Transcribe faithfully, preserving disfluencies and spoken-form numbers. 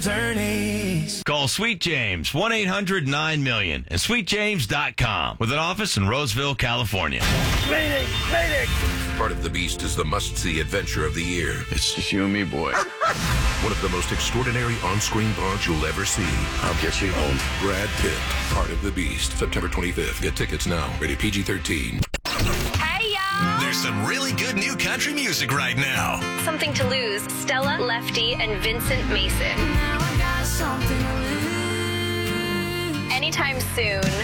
Ernie's. Call Sweet James, one eight hundred nine million and sweet james dot com with an office in Roseville, California. Mayday! Mayday! Part of the Beast is the must-see adventure of the year. It's just you and me, boy. One of the most extraordinary on-screen bonds you'll ever see. I'll get you home. Brad Pitt, Part of the Beast, September twenty-fifth. Get tickets now. Rated P G thirteen. Hey, y'all! There's some really good new country music right now. Something to Lose, Stella, Lefty, and Vincent Mason. Now I got something to lose. Anytime soon.